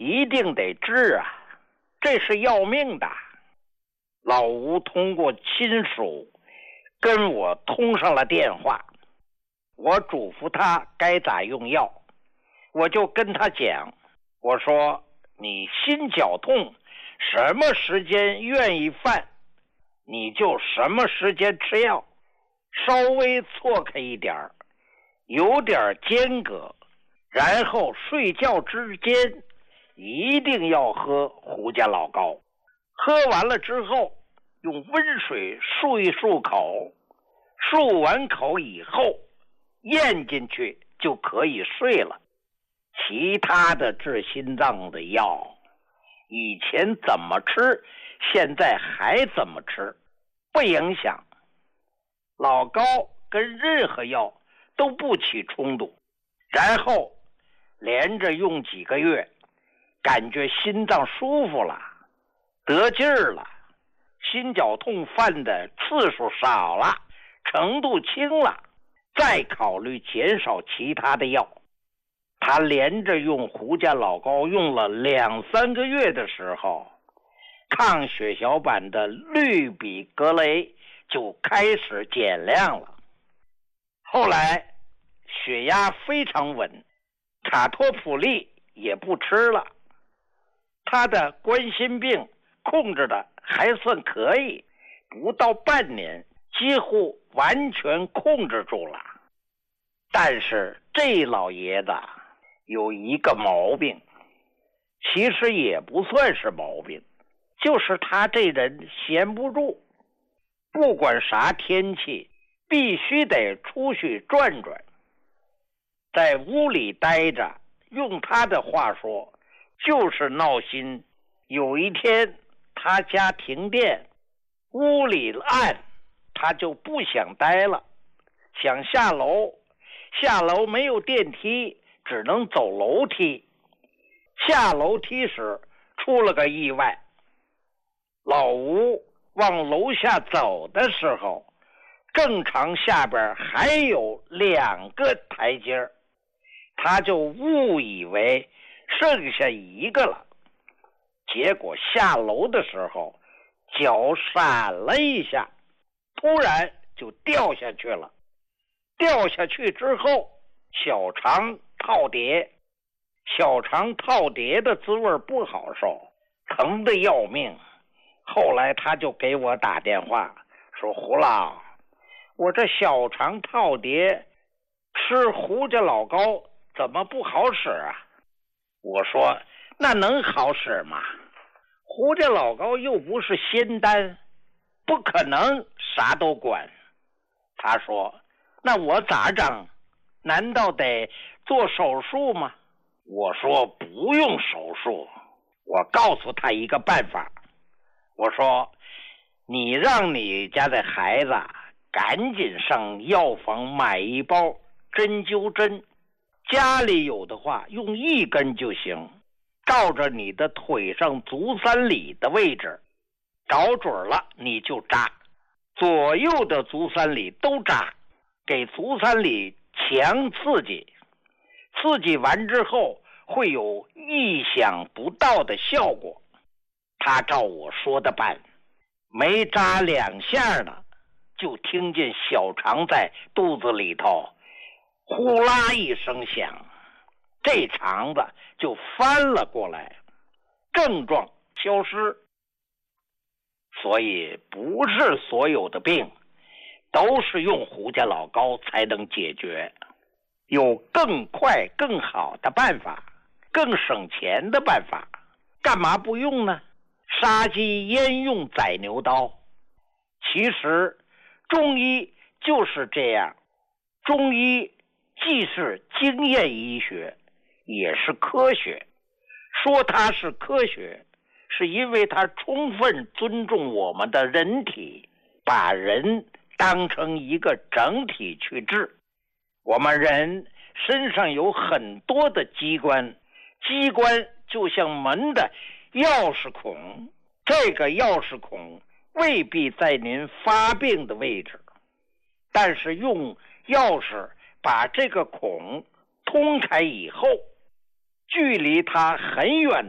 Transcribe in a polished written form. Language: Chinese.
一定得治啊，这是要命的。老吴通过亲属跟我通上了电话，我嘱咐他该咋用药，我就跟他讲，我说你心绞痛什么时间愿意犯，你就什么时间吃药，稍微错开一点，有点间隔，然后睡觉之间一定要喝胡家老膏，喝完了之后用温水漱一漱口，漱完口以后咽进去就可以睡了。其他的治心脏的药以前怎么吃现在还怎么吃，不影响。老膏跟任何药都不起冲突，然后连着用几个月，感觉心脏舒服了，得劲儿了，心绞痛犯的次数少了，程度轻了，再考虑减少其他的药。他连着用胡家老膏用了2-3个月的时候，抗血小板的氯吡格雷就开始减量了。后来血压非常稳，卡托普利也不吃了，他的冠心病控制的还算可以，不到半年几乎完全控制住了。但是这老爷子有一个毛病，其实也不算是毛病，就是他这人闲不住，不管啥天气必须得出去转转，在屋里待着，用他的话说就是闹心。有一天他家停电，屋里暗，他就不想待了，想下楼，下楼没有电梯，只能走楼梯。下楼梯时出了个意外，老吴往楼下走的时候，正常下边还有2个台阶，他就误以为剩下1个了，结果下楼的时候脚闪了一下，突然就掉下去了。掉下去之后小肠套叠，小肠套叠的滋味不好受，疼得要命。后来他就给我打电话说，胡老，我这小肠套叠吃胡家老膏怎么不好使啊？我说那能好使吗？胡家老膏又不是仙丹，不可能啥都管。他说那我咋整？难道得做手术吗？我说不用手术，我告诉他一个办法，我说你让你家的孩子赶紧上药房买一包针灸针，家里有的话用1根就行，照着你的腿上足三里的位置找准了你就扎，左右的足三里都扎，给足三里强刺激，刺激完之后会有意想不到的效果。他照我说的办，没扎2下呢，就听见小肠在肚子里头呼啦一声响，这肠子就翻了过来，症状消失。所以不是所有的病都是用胡家老膏才能解决，有更快更好的办法，更省钱的办法，干嘛不用呢？杀鸡焉用宰牛刀？其实中医就是这样，中医既是经验医学，也是科学。说它是科学，是因为它充分尊重我们的人体，把人当成一个整体去治。我们人身上有很多的机关，机关就像门的钥匙孔，这个钥匙孔未必在您发病的位置，但是用钥匙把这个孔通开以后，距离它很远